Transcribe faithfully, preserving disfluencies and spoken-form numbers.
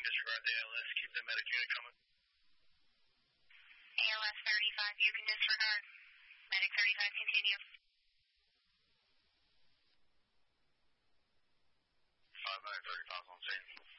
disregard the A L S. Keep the medic unit coming. A L S thirty-five, you can disregard. Medic thirty-five, continue. five, medic thirty-five on scene.